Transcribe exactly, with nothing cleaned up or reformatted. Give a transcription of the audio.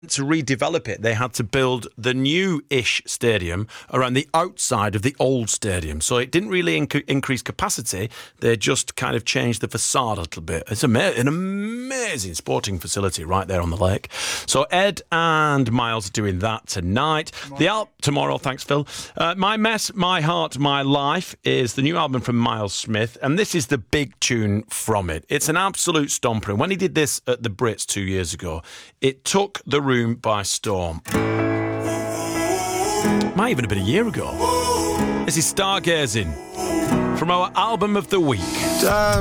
To redevelop it, they had to build the new-ish stadium around the outside of the old stadium. So it didn't really inc- increase capacity. They just kind of changed the facade a little bit. It's ama- an amazing sporting facility right there on the lake. So Ed and Miles are doing that tonight. Tomorrow. The al- tomorrow, thanks, Phil. Uh, My Mess, My Heart, My Life is the new album from Miles Smith, and this is the big tune from it. It's an absolute stomper. And when he did this at the Brits two years ago, it took the room by storm. Might even have been a year ago. This is Stargazing from our album of the week.